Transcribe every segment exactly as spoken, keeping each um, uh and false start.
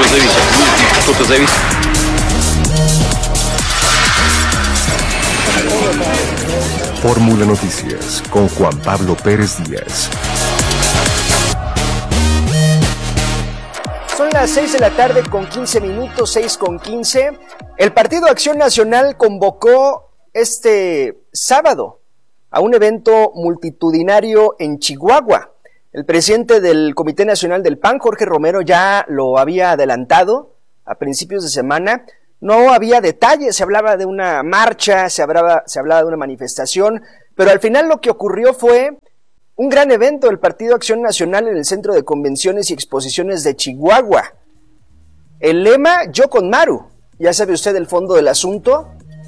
зависит. Что-то зависит. Fórmula Noticias con Juan Pablo Pérez Díaz. Son las seis de la tarde con quince minutos, seis con quince. El Partido Acción Nacional convocó este sábado a un evento multitudinario en Chihuahua. El presidente del Comité Nacional del P A N, Jorge Romero, ya lo había adelantado a principios de semana. No había detalles, se hablaba de una marcha, se hablaba, se hablaba de una manifestación, pero al final lo que ocurrió fue un gran evento del Partido Acción Nacional en el Centro de Convenciones y Exposiciones de Chihuahua. El lema, yo con Maru. Ya sabe usted el fondo del asunto.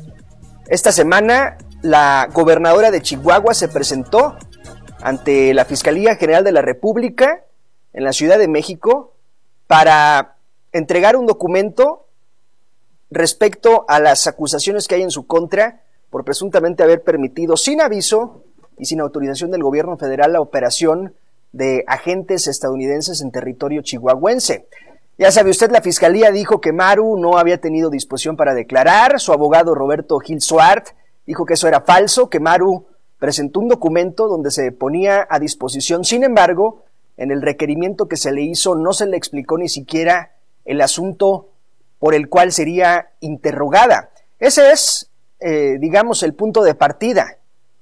Esta semana la gobernadora de Chihuahua se presentó ante la Fiscalía General de la República en la Ciudad de México para entregar un documento respecto a las acusaciones que hay en su contra por presuntamente haber permitido sin aviso y sin autorización del gobierno federal la operación de agentes estadounidenses en territorio chihuahuense. Ya sabe usted, la Fiscalía dijo que Maru no había tenido disposición para declarar. Su abogado Roberto Gil Suart dijo que eso era falso, que Maru presentó un documento donde se ponía a disposición. Sin embargo, en el requerimiento que se le hizo no se le explicó ni siquiera el asunto por el cual sería interrogada. Ese es, eh, digamos, el punto de partida.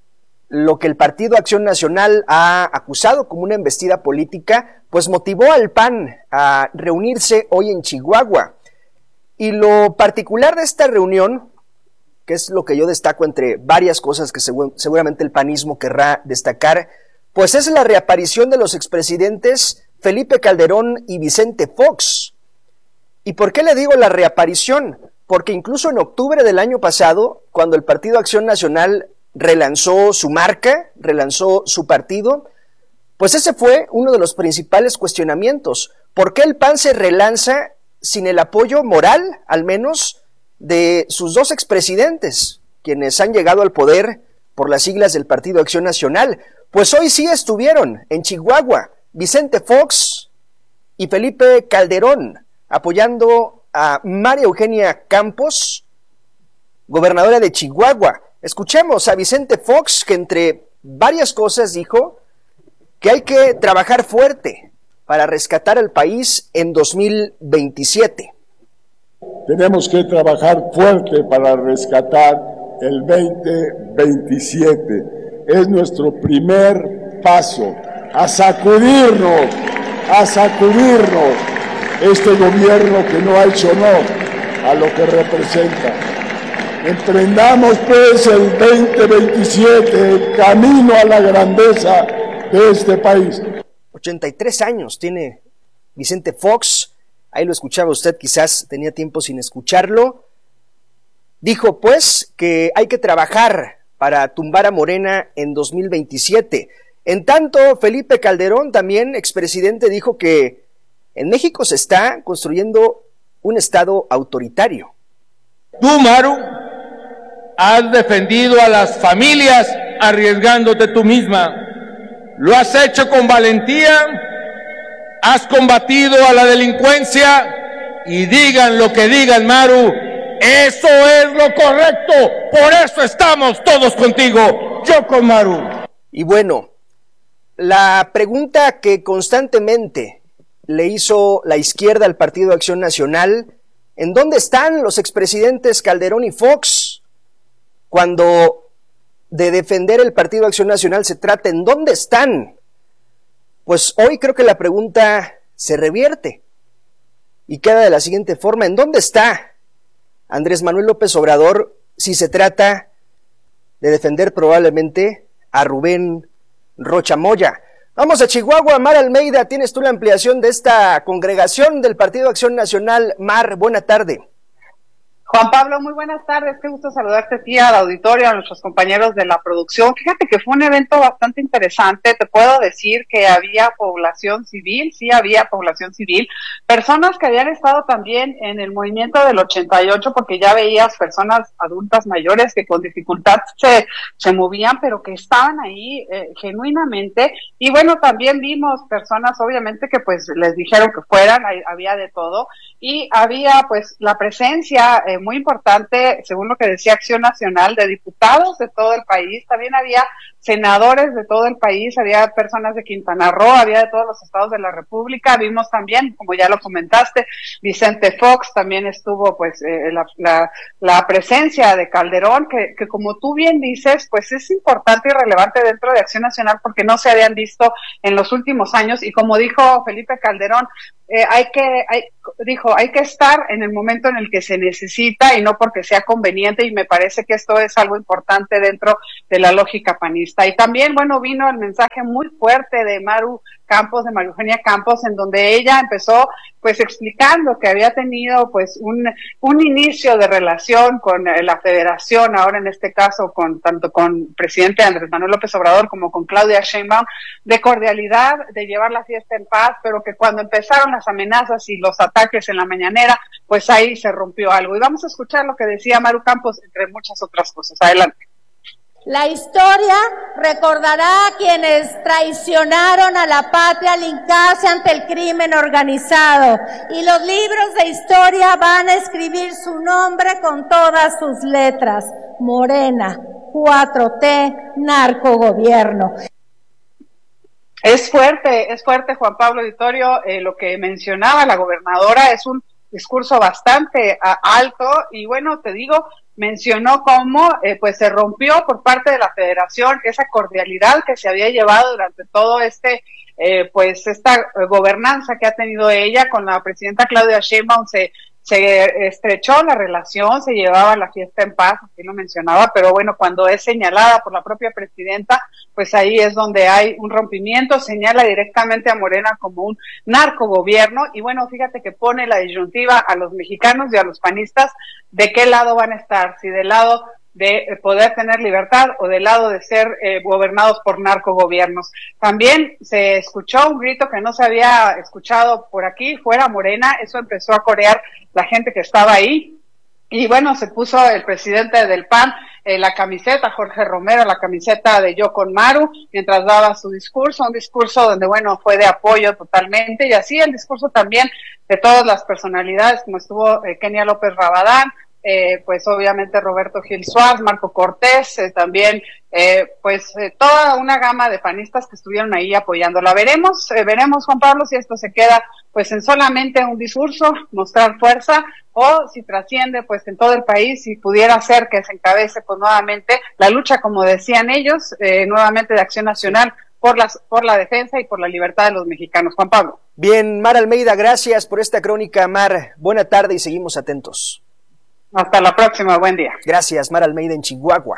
Lo que el Partido Acción Nacional ha acusado como una embestida política, pues motivó al P A N a reunirse hoy en Chihuahua. Y lo particular de esta reunión, que es lo que yo destaco entre varias cosas que segu- seguramente el panismo querrá destacar, pues es la reaparición de los expresidentes Felipe Calderón y Vicente Fox. ¿Y por qué le digo la reaparición? Porque incluso en octubre del año pasado, cuando el Partido Acción Nacional relanzó su marca, relanzó su partido, pues ese fue uno de los principales cuestionamientos. ¿Por qué el P A N se relanza sin el apoyo moral, al menos, de sus dos expresidentes, quienes han llegado al poder por las siglas del Partido Acción Nacional? Pues hoy sí estuvieron en Chihuahua Vicente Fox y Felipe Calderón, apoyando a María Eugenia Campos, gobernadora de Chihuahua. Escuchemos a Vicente Fox, que entre varias cosas dijo que hay que trabajar fuerte para rescatar al país en dos mil veintisiete. Tenemos que trabajar fuerte para rescatar el veinte veintisiete. Es nuestro primer paso a sacudirnos, a sacudirnos este gobierno que no ha hecho honor a lo que representa. Emprendamos pues el veinte veintisiete, el camino a la grandeza de este país. ochenta y tres años tiene Vicente Fox, ahí lo escuchaba usted, quizás tenía tiempo sin escucharlo. Dijo pues que hay que trabajar para tumbar a Morena en dos mil veintisiete. En tanto, Felipe Calderón, también expresidente, dijo que en México se está construyendo un estado autoritario. Tú, Maru, has defendido a las familias arriesgándote tú misma. Lo has hecho con valentía, has combatido a la delincuencia y digan lo que digan, Maru, eso es lo correcto. Por eso estamos todos contigo, yo con Maru. Y bueno, la pregunta que constantemente le hizo la izquierda al Partido Acción Nacional: ¿en dónde están los expresidentes Calderón y Fox? Cuando de defender el Partido Acción Nacional se trata, ¿en dónde están? Pues hoy creo que la pregunta se revierte y queda de la siguiente forma: ¿en dónde está Andrés Manuel López Obrador si se trata de defender probablemente a Rubén Rocha Moya? Vamos a Chihuahua. Mar Almeida, tienes tú la ampliación de esta congregación del Partido Acción Nacional. Mar, buena tarde. Juan Pablo, muy buenas tardes, qué gusto saludarte a ti, al auditorio, a nuestros compañeros de la producción. Fíjate que fue un evento bastante interesante, te puedo decir que había población civil, sí había población civil, personas que habían estado también en el movimiento del ochenta y ocho, porque ya veías personas adultas mayores que con dificultad se, se movían, pero que estaban ahí eh, genuinamente, y bueno, también vimos personas obviamente que pues les dijeron que fueran, hay, había de todo, y había pues la presencia eh, muy importante, según lo que decía Acción Nacional, de diputados de todo el país, también había senadores de todo el país, había personas de Quintana Roo, había de todos los estados de la República, vimos también, como ya lo comentaste, Vicente Fox, también estuvo pues eh, la, la, la presencia de Calderón, que, que como tú bien dices, pues es importante y relevante dentro de Acción Nacional porque no se habían visto en los últimos años, y como dijo Felipe Calderón, eh, hay que, hay, dijo, hay que estar en el momento en el que se necesita y no porque sea conveniente, y me parece que esto es algo importante dentro de la lógica panista. Y también, bueno, vino el mensaje muy fuerte de Maru Campos, de María Eugenia Campos, en donde ella empezó pues explicando que había tenido pues un, un inicio de relación con eh, la federación, ahora en este caso con tanto con presidente Andrés Manuel López Obrador como con Claudia Sheinbaum, de cordialidad, de llevar la fiesta en paz, pero que cuando empezaron las amenazas y los ataques en la mañanera, pues ahí se rompió algo. Y vamos a escuchar lo que decía Maru Campos, entre muchas otras cosas. Adelante. La historia recordará a quienes traicionaron a la patria al hincarse ante el crimen organizado, y los libros de historia van a escribir su nombre con todas sus letras: Morena, cuatro T, narcogobierno. Es fuerte, es fuerte, Juan Pablo Auditorio, eh, lo que mencionaba la gobernadora, es un discurso bastante uh, alto, y bueno, te digo, mencionó cómo eh, pues se rompió por parte de la federación esa cordialidad que se había llevado durante todo este eh, pues esta eh, gobernanza que ha tenido ella con la presidenta Claudia Sheinbaum. Se se estrechó la relación, se llevaba la fiesta en paz, así lo mencionaba, pero bueno, cuando es señalada por la propia presidenta, pues ahí es donde hay un rompimiento, señala directamente a Morena como un narcogobierno, y bueno, fíjate que pone la disyuntiva a los mexicanos y a los panistas de qué lado van a estar, si del lado de poder tener libertad o del lado de ser eh, gobernados por narcogobiernos. También se escuchó un grito que no se había escuchado por aquí, fuera Morena, eso empezó a corear la gente que estaba ahí, y bueno, se puso el presidente del P A N eh, la camiseta, Jorge Romero, la camiseta de Yo con Maru, mientras daba su discurso, un discurso donde, bueno, fue de apoyo totalmente, y así el discurso también de todas las personalidades, como estuvo eh, Kenia López Rabadán, Eh, pues obviamente Roberto Gil Suárez, Marco Cortés, eh, también eh, pues eh, toda una gama de panistas que estuvieron ahí apoyándola. Veremos, eh, veremos, Juan Pablo, si esto se queda pues en solamente un discurso, mostrar fuerza, o si trasciende pues en todo el país, y pudiera ser que se encabece pues nuevamente la lucha, como decían ellos, eh, nuevamente de Acción Nacional por las por la defensa y por la libertad de los mexicanos. Juan Pablo. Bien, Mar Almeida, gracias por esta crónica, Mar. Buena tarde y seguimos atentos. Hasta la próxima, buen día. Gracias, Mar Almeida en Chihuahua.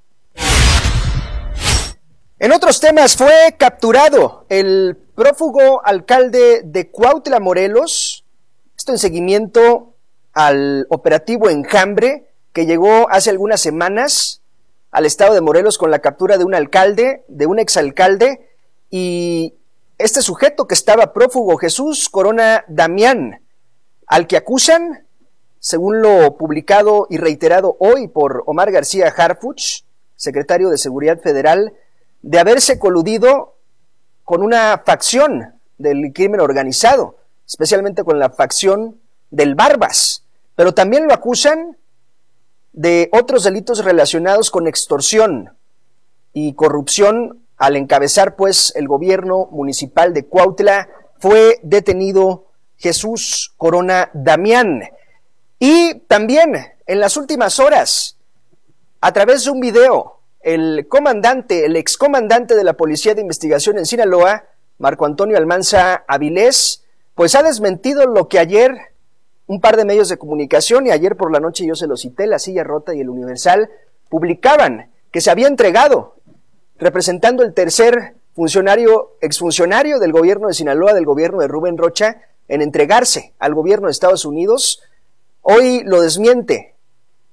En otros temas, fue capturado el prófugo alcalde de Cuautla, Morelos, esto en seguimiento al operativo Enjambre, que llegó hace algunas semanas al estado de Morelos con la captura de un alcalde, de un exalcalde, y este sujeto que estaba prófugo, Jesús Corona Damián, al que acusan, según lo publicado y reiterado hoy por Omar García Harfuch, secretario de Seguridad Federal, de haberse coludido con una facción del crimen organizado, especialmente con la facción del Barbas, pero también lo acusan de otros delitos relacionados con extorsión y corrupción. Al encabezar pues el gobierno municipal de Cuautla, fue detenido Jesús Corona Damián. Y también en las últimas horas, a través de un video, el comandante, el excomandante de la Policía de Investigación en Sinaloa, Marco Antonio Almanza Avilés, pues ha desmentido lo que ayer un par de medios de comunicación, y ayer por la noche yo se lo cité, La Silla Rota y El Universal, publicaban que se había entregado, representando el tercer funcionario, exfuncionario del gobierno de Sinaloa, del gobierno de Rubén Rocha, en entregarse al gobierno de Estados Unidos. Hoy lo desmiente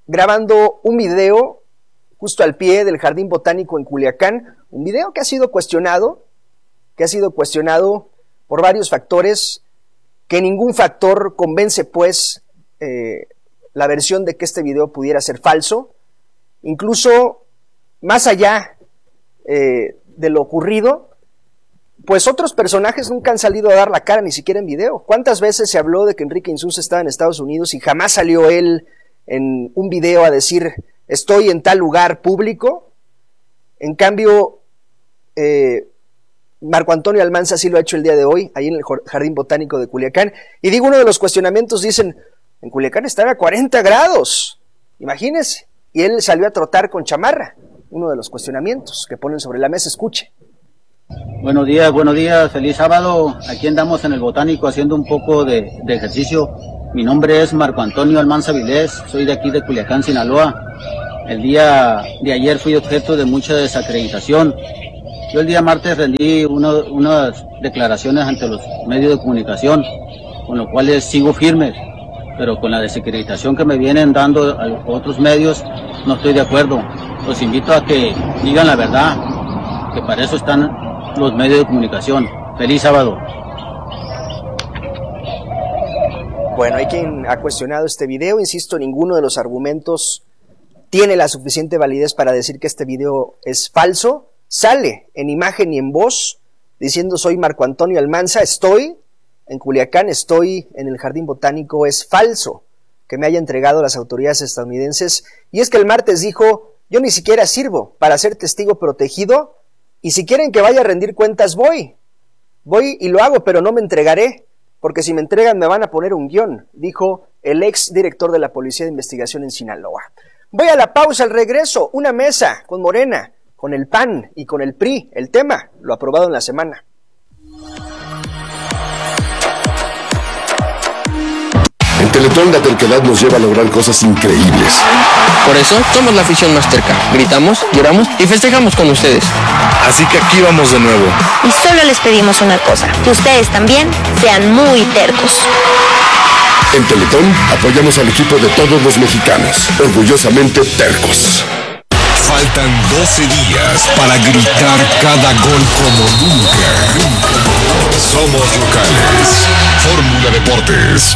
grabando un video justo al pie del Jardín Botánico en Culiacán, un video que ha sido cuestionado, que ha sido cuestionado por varios factores, que ningún factor convence pues eh, la versión de que este video pudiera ser falso. Incluso más allá eh, de lo ocurrido, pues otros personajes nunca han salido a dar la cara, ni siquiera en video. ¿Cuántas veces se habló de que Enrique Insunza estaba en Estados Unidos y jamás salió él en un video a decir estoy en tal lugar público? En cambio, eh, Marco Antonio Almanza sí lo ha hecho el día de hoy, ahí en el Jardín Botánico de Culiacán. Y digo, uno de los cuestionamientos dicen, en Culiacán están a cuarenta grados, imagínense. Y él salió a trotar con chamarra, uno de los cuestionamientos que ponen sobre la mesa. Escuche. Buenos días, buenos días, feliz sábado. Aquí andamos en el Botánico haciendo un poco de, de ejercicio. Mi nombre es Marco Antonio Almanza Vilés, soy de aquí de Culiacán, Sinaloa. El día de ayer fui objeto de mucha desacreditación. Yo el día martes rendí uno, unas declaraciones ante los medios de comunicación, con los cuales sigo firme, pero con la desacreditación que me vienen dando a los otros medios no estoy de acuerdo. Los invito a que digan la verdad, que para eso están los medios de comunicación. Feliz sábado. Bueno, hay quien ha cuestionado este video, insisto, ninguno de los argumentos tiene la suficiente validez para decir que este video es falso. Sale en imagen y en voz diciendo soy Marco Antonio Almanza, estoy en Culiacán, estoy en el Jardín Botánico. Es falso que me haya entregado las autoridades estadounidenses. Y es que el martes dijo, yo ni siquiera sirvo para ser testigo protegido y si quieren que vaya a rendir cuentas voy, voy y lo hago, pero no me entregaré, porque si me entregan me van a poner un guión, dijo el ex director de la Policía de Investigación en Sinaloa. Voy a la pausa, al regreso, una mesa con Morena, con el P A N y con el P R I, el tema, lo aprobado en la semana. En Teletón la terquedad nos lleva a lograr cosas increíbles. Por eso somos la afición más terca. Gritamos, lloramos y festejamos con ustedes. Así que aquí vamos de nuevo. Y solo les pedimos una cosa, que ustedes también sean muy tercos. En Teletón apoyamos al equipo de todos los mexicanos, orgullosamente tercos. Faltan doce días para gritar cada gol como nunca. Somos locales. Fórmula Deportes.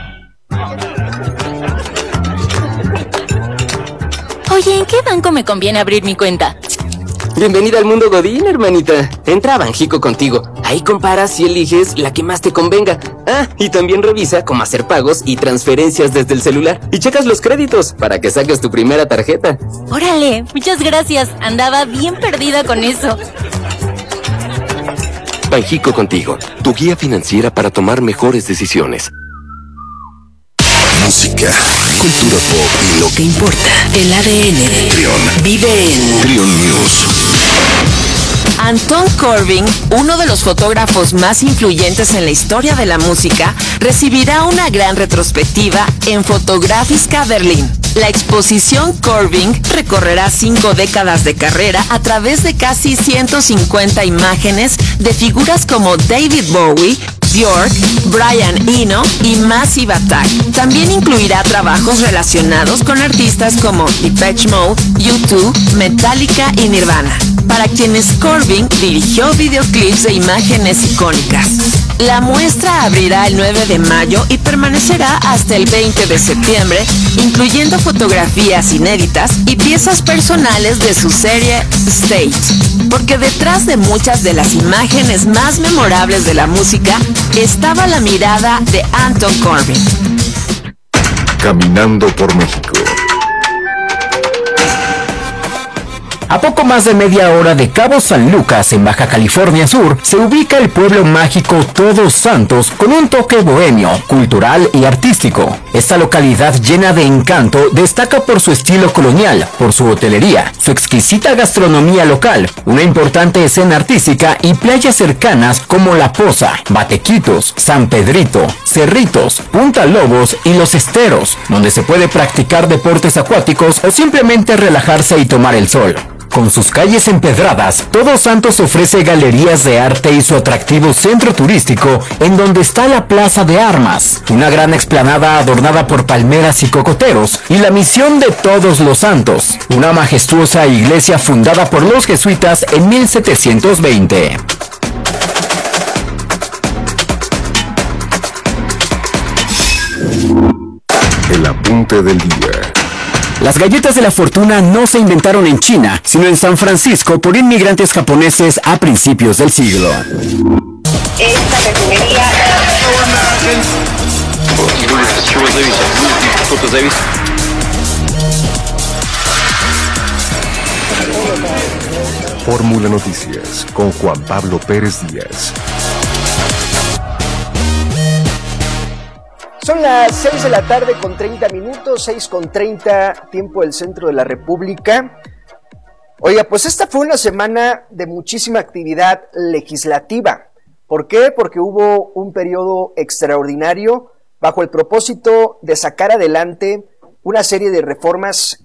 Oye, ¿en qué banco me conviene abrir mi cuenta? Bienvenida al mundo Godín, hermanita. Entra a Banjico Contigo. Ahí comparas y eliges la que más te convenga. Ah, y también revisa cómo hacer pagos y transferencias desde el celular. Y checas los créditos para que saques tu primera tarjeta. Órale, muchas gracias. Andaba bien perdida con eso. Banjico Contigo, tu guía financiera para tomar mejores decisiones. Música, cultura pop y lo que importa. El A D N de Trión vive en Trión News. Anton Corbijn, uno de los fotógrafos más influyentes en la historia de la música, recibirá una gran retrospectiva en Fotográfica Berlín. La exposición Corbijn recorrerá cinco décadas de carrera a través de casi ciento cincuenta imágenes de figuras como David Bowie, Björk, Brian Eno y Massive Attack. También incluirá trabajos relacionados con artistas como Depeche Mode, U dos, Metallica y Nirvana, para quienes Corbijn dirigió videoclips de imágenes icónicas. La muestra abrirá el nueve de mayo y permanecerá hasta el veinte de septiembre, incluyendo fotografías inéditas y piezas personales de su serie Stage, porque detrás de muchas de las imágenes más memorables de la música estaba la mirada de Anton Corbijn. Caminando por México. A poco más de media hora de Cabo San Lucas, en Baja California Sur, se ubica el pueblo mágico Todos Santos con un toque bohemio, cultural y artístico. Esta localidad llena de encanto destaca por su estilo colonial, por su hotelería, su exquisita gastronomía local, una importante escena artística y playas cercanas como La Poza, Batequitos, San Pedrito, Cerritos, Punta Lobos y Los Esteros, donde se puede practicar deportes acuáticos o simplemente relajarse y tomar el sol. Con sus calles empedradas, Todos Santos ofrece galerías de arte y su atractivo centro turístico, en donde está la Plaza de Armas, una gran explanada adornada por palmeras y cocoteros, y la Misión de Todos los Santos, una majestuosa iglesia fundada por los jesuitas en mil setecientos veinte. El apunte del día. Las galletas de la fortuna no se inventaron en China, sino en San Francisco por inmigrantes japoneses a principios del siglo. Esta refinería... Fórmula Noticias con Juan Pablo Pérez Díaz. Son las seis de la tarde con treinta minutos, seis con treinta, tiempo del centro de la República. Oiga, pues esta fue una semana de muchísima actividad legislativa. ¿Por qué? Porque hubo un periodo extraordinario bajo el propósito de sacar adelante una serie de reformas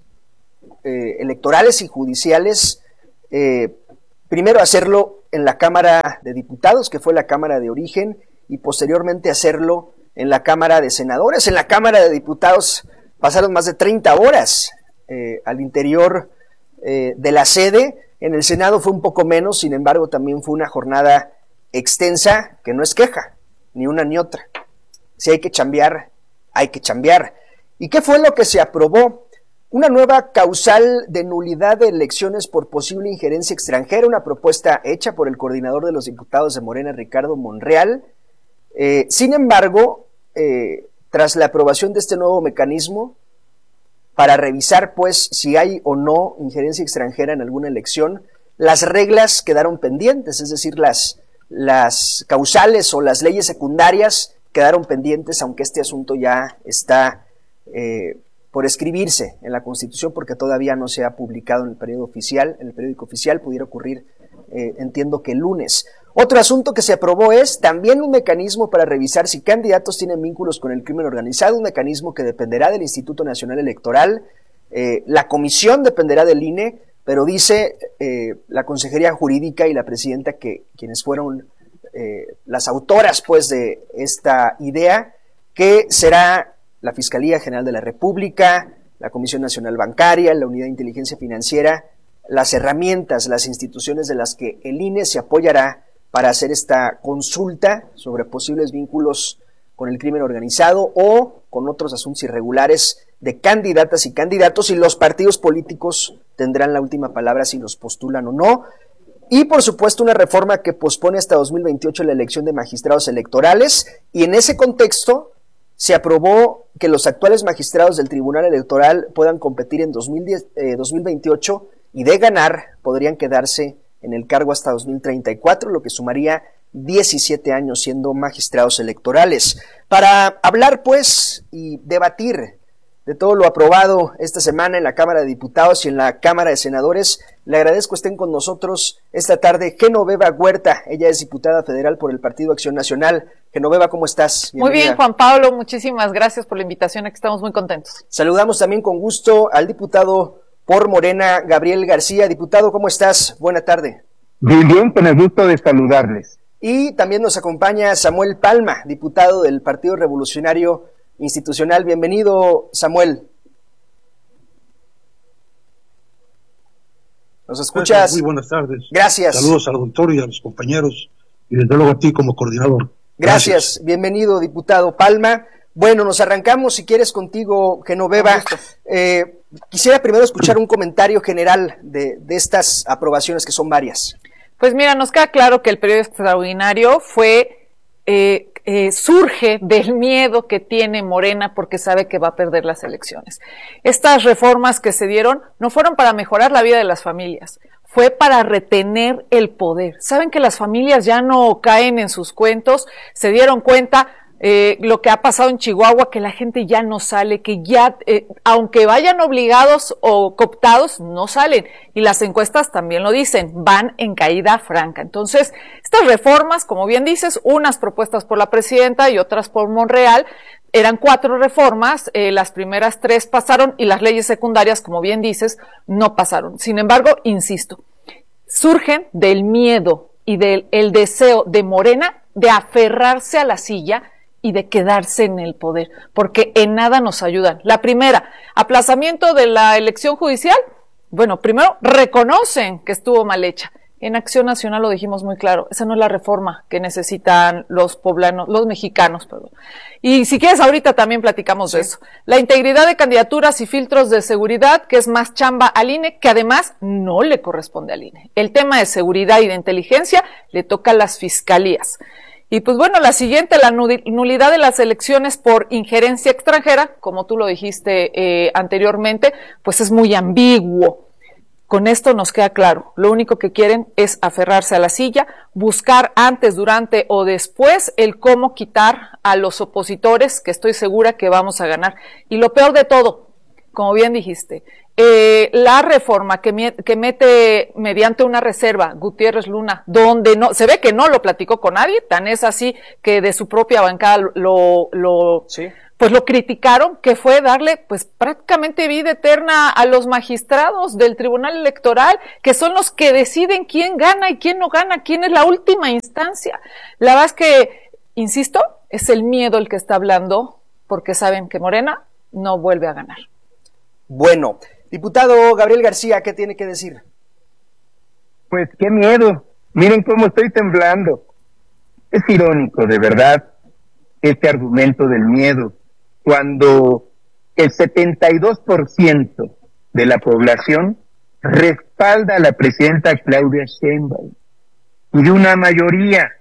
eh, electorales y judiciales. Eh, primero hacerlo en la Cámara de Diputados, que fue la Cámara de origen, y posteriormente hacerlo en la Cámara de Senadores. En la Cámara de Diputados pasaron más de treinta horas eh, al interior eh, de la sede. En el Senado fue un poco menos, sin embargo también fue una jornada extensa, que no es queja, ni una ni otra. Si hay que chambear, hay que chambear. ¿Y qué fue lo que se aprobó? Una nueva causal de nulidad de elecciones por posible injerencia extranjera, una propuesta hecha por el coordinador de los diputados de Morena, Ricardo Monreal. Eh, sin embargo, eh, tras la aprobación de este nuevo mecanismo para revisar pues si hay o no injerencia extranjera en alguna elección, las reglas quedaron pendientes, es decir, las, las causales o las leyes secundarias quedaron pendientes, aunque este asunto ya está eh, por escribirse en la Constitución, porque todavía no se ha publicado en el periódico oficial, en el periódico oficial. Pudiera ocurrir, eh, entiendo que el lunes. Otro asunto que se aprobó es también un mecanismo para revisar si candidatos tienen vínculos con el crimen organizado, un mecanismo que dependerá del Instituto Nacional Electoral. Eh, la comisión dependerá del I N E, pero dice eh, la Consejería Jurídica y la presidenta, que quienes fueron eh, las autoras pues de esta idea, que será la Fiscalía General de la República, la Comisión Nacional Bancaria, la Unidad de Inteligencia Financiera, las herramientas, las instituciones de las que el I N E se apoyará para hacer esta consulta sobre posibles vínculos con el crimen organizado o con otros asuntos irregulares de candidatas y candidatos, y los partidos políticos tendrán la última palabra si los postulan o no. Y por supuesto una reforma que pospone hasta dos mil veintiocho la elección de magistrados electorales, y en ese contexto se aprobó que los actuales magistrados del Tribunal Electoral puedan competir en dos mil diez, eh, dos mil veintiocho, y de ganar podrían quedarse en el cargo hasta dos mil treinta y cuatro, lo que sumaría diecisiete años siendo magistrados electorales. Para hablar pues y debatir de todo lo aprobado esta semana en la Cámara de Diputados y en la Cámara de Senadores, le agradezco estén con nosotros esta tarde Genoveva Huerta. Ella es diputada federal por el Partido Acción Nacional. Genoveva, ¿cómo estás? Bienvenida. Muy bien, Juan Pablo, muchísimas gracias por la invitación, aquí estamos muy contentos. Saludamos también con gusto al diputado por Morena, Gabriel García. Diputado, ¿cómo estás? Buena tarde. Bien, bien, con el gusto de saludarles. Y también nos acompaña Samuel Palma, diputado del Partido Revolucionario Institucional. Bienvenido, Samuel. ¿Nos escuchas? Gracias, muy buenas tardes. Gracias. Saludos al doctor y a los compañeros, y desde luego a ti como coordinador. Gracias. Gracias. Bienvenido, diputado Palma. Bueno, nos arrancamos, si quieres, contigo, Genoveva. Eh, quisiera primero escuchar un comentario general de, de estas aprobaciones, que son varias. Pues mira, nos queda claro que el periodo extraordinario fue, eh, eh, surge del miedo que tiene Morena porque sabe que va a perder las elecciones. Estas reformas que se dieron no fueron para mejorar la vida de las familias, fue para retener el poder. Saben que las familias ya no caen en sus cuentos, se dieron cuenta eh, lo que ha pasado en Chihuahua, que la gente ya no sale, que ya, eh, aunque vayan obligados o cooptados, no salen. Y las encuestas también lo dicen, van en caída franca. Entonces, estas reformas, como bien dices, unas propuestas por la presidenta y otras por Monreal, Eran cuatro reformas, eh, las primeras tres pasaron y las leyes secundarias, como bien dices, no pasaron. Sin embargo, insisto, surgen del miedo y del el deseo de Morena de aferrarse a la silla y de quedarse en el poder, porque en nada nos ayudan. La primera, aplazamiento de la elección judicial. Bueno, primero reconocen que estuvo mal hecha. En Acción Nacional lo dijimos muy claro, esa no es la reforma que necesitan los poblanos, los mexicanos, perdón. Y si quieres ahorita también platicamos sí. de eso. La integridad de candidaturas y filtros de seguridad, que es más chamba al I N E, que además no le corresponde al I N E. El tema de seguridad y de inteligencia le toca a las fiscalías. Y pues bueno, la siguiente, la nulidad de las elecciones por injerencia extranjera, como tú lo dijiste eh, anteriormente, pues es muy ambiguo. Con esto nos queda claro, lo único que quieren es aferrarse a la silla, buscar antes, durante o después el cómo quitar a los opositores, que estoy segura que vamos a ganar. Y lo peor de todo, como bien dijiste, eh, la reforma que, me, que mete mediante una reserva Gutiérrez Luna, donde no, se ve que no lo platicó con nadie, tan es así que de su propia bancada lo, lo sí. pues lo criticaron, que fue darle pues prácticamente vida eterna a los magistrados del Tribunal Electoral, que son los que deciden quién gana y quién no gana, quién es la última instancia. La verdad es que, insisto, es el miedo el que está hablando, porque saben que Morena no vuelve a ganar. Bueno, diputado Gabriel García, ¿qué tiene que decir? Pues qué miedo, miren cómo estoy temblando. Es irónico, de verdad, este argumento del miedo, cuando el setenta y dos por ciento de la población respalda a la presidenta Claudia Sheinbaum, y de una mayoría.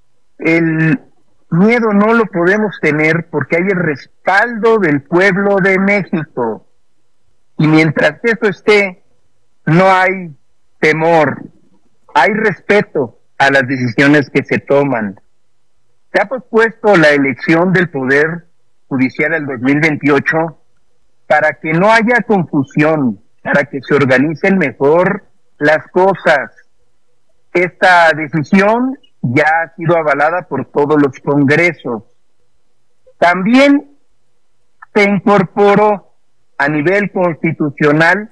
El miedo no lo podemos tener porque hay el respaldo del pueblo de México, y mientras eso esté, no hay temor, hay respeto a las decisiones que se toman. Se ha pospuesto la elección del Poder Judicial al dos mil veintiocho para que no haya confusión, para que se organicen mejor las cosas. Esta decisión ya ha sido avalada por todos los congresos. También se incorporó a nivel constitucional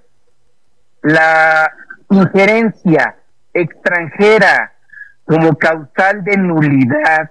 la injerencia extranjera como causal de nulidad.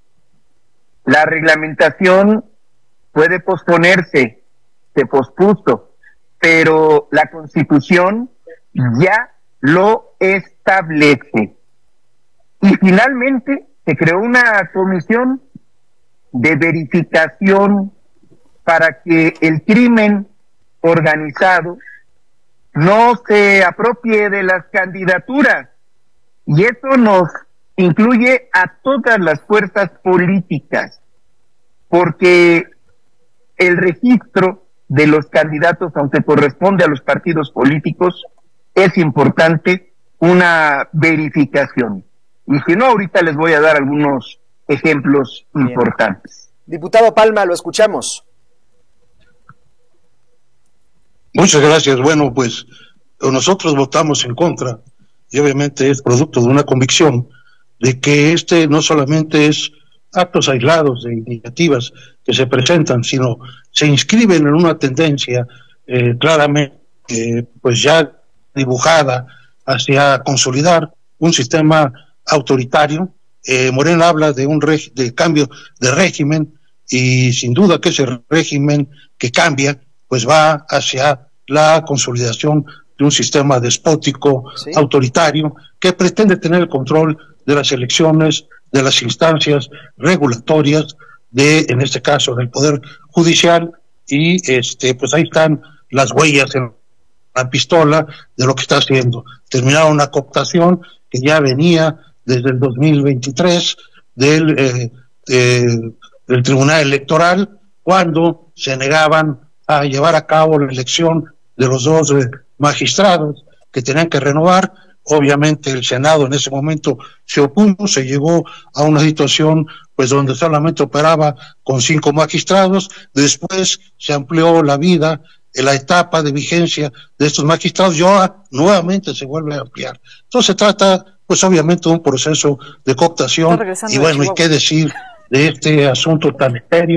La reglamentación puede posponerse, se pospuso, pero la Constitución ya lo establece. Y finalmente se creó una comisión de verificación para que el crimen organizado no se apropie de las candidaturas, y eso nos incluye a todas las fuerzas políticas, porque el registro de los candidatos, aunque corresponde a los partidos políticos, es importante una verificación. Y si no, ahorita les voy a dar algunos ejemplos Bien. importantes. Diputado Palma, lo escuchamos. Muchas gracias. Bueno, pues nosotros votamos en contra, y obviamente es producto de una convicción de que este no solamente es actos aislados de iniciativas que se presentan, sino se inscriben en una tendencia eh, claramente eh, pues ya dibujada hacia consolidar un sistema autoritario. eh, Morena habla de un reg- de cambio de régimen, y sin duda que ese régimen que cambia pues va hacia la consolidación de un sistema despótico, ¿sí? autoritario, que pretende tener el control de las elecciones, de las instancias regulatorias, de, en este caso, del Poder Judicial, y este, pues ahí están las huellas en la pistola de lo que está haciendo. Terminaron una cooptación que ya venía desde el dos mil veintitrés del, eh, eh, del Tribunal Electoral, cuando se negaban a llevar a cabo la elección de los dos eh, magistrados que tenían que renovar. Obviamente el Senado en ese momento se opuso, se llegó a una situación pues donde solamente operaba con cinco magistrados. Después se amplió la vida, la etapa de vigencia de estos magistrados, y ahora nuevamente se vuelve a ampliar. Entonces se trata pues obviamente de un proceso de cooptación, y bueno, y qué decir de este asunto tan serio,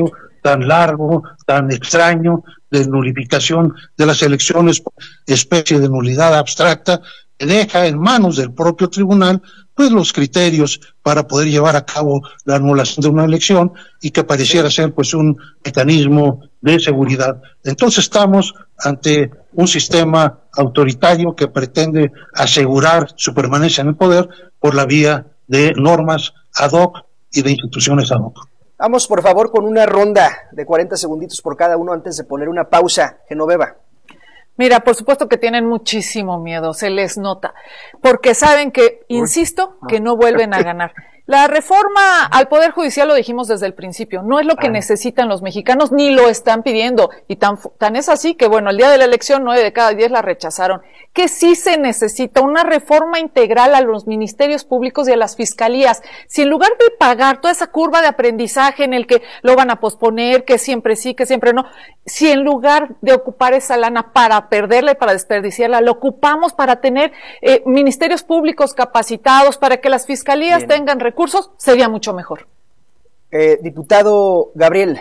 tan largo, tan extraño, de nulificación de las elecciones, especie de nulidad abstracta, que deja en manos del propio tribunal pues los criterios para poder llevar a cabo la anulación de una elección y que pareciera ser pues un mecanismo de seguridad. Entonces estamos ante un sistema autoritario que pretende asegurar su permanencia en el poder por la vía de normas ad hoc y de instituciones ad hoc. Vamos por favor con una ronda de cuarenta segunditos por cada uno antes de poner una pausa. Genoveva. Mira, por supuesto que tienen muchísimo miedo, se les nota, porque saben que, insisto, que no vuelven a ganar. La reforma al Poder Judicial, lo dijimos desde el principio, no es lo que necesitan los mexicanos, ni lo están pidiendo, y tan, tan es así que, bueno, el día de la elección, nueve de cada diez la rechazaron. Que sí se necesita una reforma integral a los ministerios públicos y a las fiscalías. Si en lugar de pagar toda esa curva de aprendizaje en el que lo van a posponer, que siempre sí, que siempre no, si en lugar de ocupar esa lana para perderla y para desperdiciarla, lo ocupamos para tener eh, ministerios públicos capacitados, para que las fiscalías Bien. tengan recursos, sería mucho mejor. Eh, diputado Gabriel.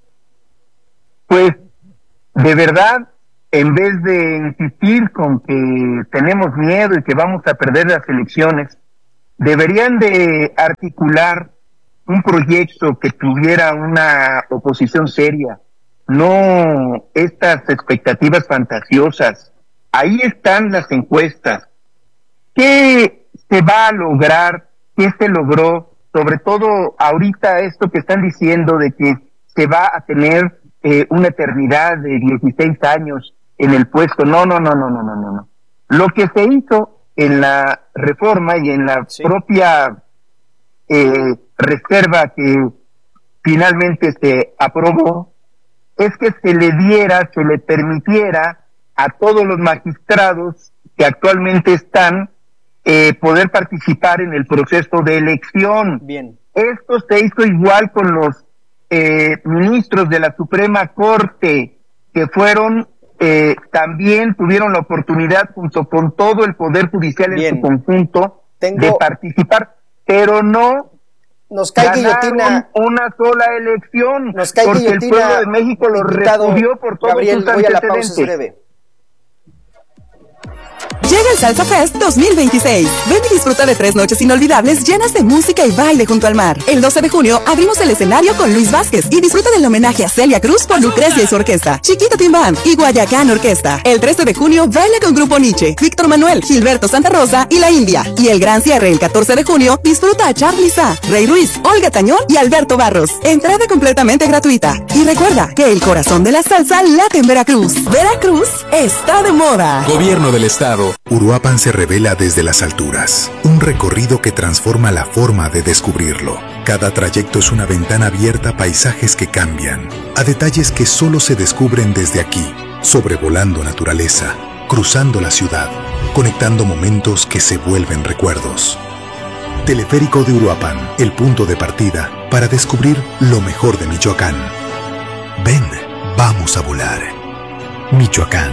Pues, de verdad, en vez de insistir con que tenemos miedo y que vamos a perder las elecciones, deberían de articular un proyecto que tuviera una oposición seria, no estas expectativas fantasiosas. Ahí están las encuestas. ¿Qué se va a lograr? ¿Qué se logró? Sobre todo ahorita esto que están diciendo de que se va a tener eh, una eternidad de dieciséis años en el puesto. No, no, no, no, no, no, no, no. Lo que se hizo en la reforma y en la sí. propia eh, reserva que finalmente se aprobó es que se le diera, se le permitiera a todos los magistrados que actualmente están eh, poder participar en el proceso de elección. Bien. Esto se hizo igual con los eh, ministros de la Suprema Corte, que fueron Eh, también tuvieron la oportunidad junto con todo el Poder Judicial Bien. en su conjunto Tengo... de participar, pero no nos cae guillotina una sola elección, nos cae porque guillotina, el pueblo de México lo repudió por todos Gabriel, sus voy antecedentes. a la pausa, es breve. Llega el Salsa Fest dos mil veintiséis. Ven y disfruta de tres noches inolvidables llenas de música y baile junto al mar. El doce de junio abrimos el escenario con Luis Vázquez y disfruta del homenaje a Celia Cruz por Lucrecia y su orquesta, Chiquito Team Band y Guayacán Orquesta. El trece de junio baila con Grupo Nietzsche, Víctor Manuel, Gilberto Santa Rosa y La India. Y el gran cierre el catorce de junio disfruta a Charly Sa, Rey Ruiz, Olga Tañón y Alberto Barros. Entrada completamente gratuita. Y recuerda que el corazón de la salsa late en Veracruz. Veracruz está de moda. Gobierno del Estado. Uruapan se revela desde las alturas, un recorrido que transforma la forma de descubrirlo. Cada trayecto es una ventana abierta a paisajes que cambian, a detalles que solo se descubren desde aquí, sobrevolando naturaleza, cruzando la ciudad, conectando momentos que se vuelven recuerdos. Teleférico de Uruapan, el punto de partida para descubrir lo mejor de Michoacán. Ven, vamos a volar. Michoacán,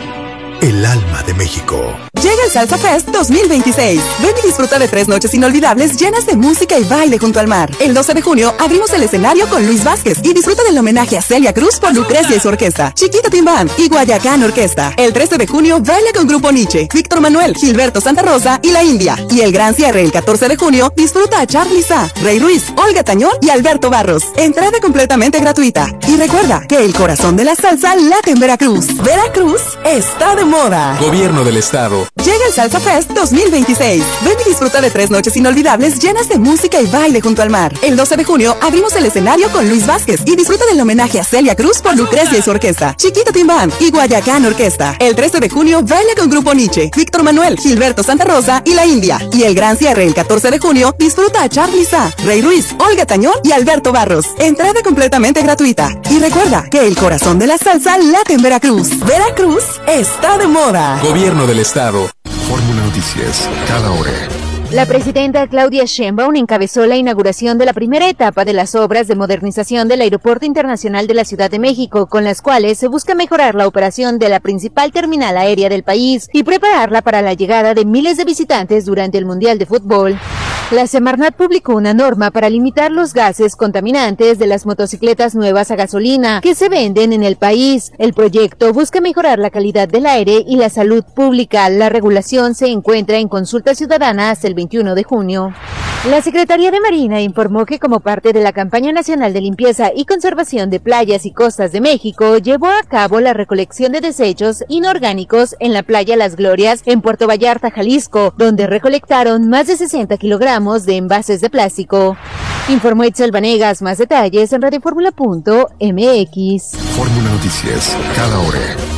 el alma de México. Llega el Salsa Fest dos mil veintiséis. Ven y disfruta de tres noches inolvidables llenas de música y baile junto al mar. El doce de junio abrimos el escenario con Luis Vázquez y disfruta del homenaje a Celia Cruz por Lucrecia y su orquesta, Chiquito Team Band y Guayacán Orquesta. El trece de junio baila con Grupo Nietzsche, Víctor Manuel, Gilberto Santa Rosa y La India. Y el gran cierre el catorce de junio disfruta a Charly Sa, Rey Ruiz, Olga Tañón y Alberto Barros. Entrada completamente gratuita. Y recuerda que el corazón de la salsa late en Veracruz. Veracruz está de moda. Gobierno del Estado. Llega el Salsa Fest dos mil veintiséis. Ven y disfruta de tres noches inolvidables llenas de música y baile junto al mar. El doce de junio abrimos el escenario con Luis Vázquez y disfruta del homenaje a Celia Cruz por Lucrecia y su orquesta, Chiquito Team Band y Guayacán Orquesta. El trece de junio baila con Grupo Nietzsche, Víctor Manuel, Gilberto Santa Rosa y La India. Y el gran cierre el catorce de junio disfruta a Charly Sa, Rey Ruiz, Olga Tañón y Alberto Barros. Entrada completamente gratuita. Y recuerda que el corazón de la salsa late en Veracruz. Veracruz está de moda. Gobierno del Estado. Fórmula Noticias, cada hora. La presidenta Claudia Sheinbaum encabezó la inauguración de la primera etapa de las obras de modernización del Aeropuerto Internacional de la Ciudad de México, con las cuales se busca mejorar la operación de la principal terminal aérea del país y prepararla para la llegada de miles de visitantes durante el Mundial de Fútbol. La Semarnat publicó una norma para limitar los gases contaminantes de las motocicletas nuevas a gasolina que se venden en el país. El proyecto busca mejorar la calidad del aire y la salud pública. La regulación se encuentra en consulta ciudadana hasta el veintiuno de junio. La Secretaría de Marina informó que como parte de la campaña nacional de limpieza y conservación de playas y costas de México, llevó a cabo la recolección de desechos inorgánicos en la playa Las Glorias en Puerto Vallarta, Jalisco, donde recolectaron más de sesenta kilogramos de envases de plástico. Informó Itzel Vanegas. Más detalles en radioformula punto m x. Fórmula Noticias, cada hora.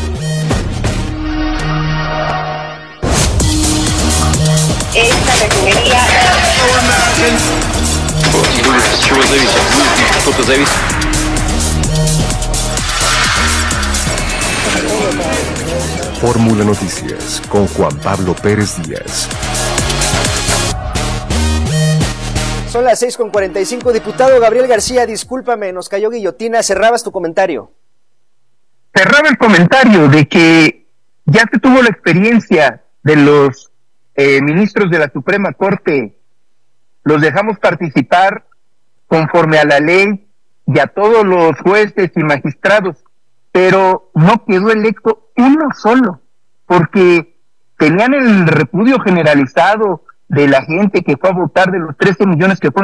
Esta refinería... Fórmula Noticias con Juan Pablo Pérez Díaz. Son las seis con cuarenta y cinco. Diputado Gabriel García, discúlpame, nos cayó guillotina. Cerrabas tu comentario. Cerraba el comentario de que ya se tuvo la experiencia de los eh, ministros de la Suprema Corte. Los dejamos participar conforme a la ley y a todos los jueces y magistrados, pero no quedó electo uno solo, porque tenían el repudio generalizado de la gente que fue a votar, de los trece millones que fueron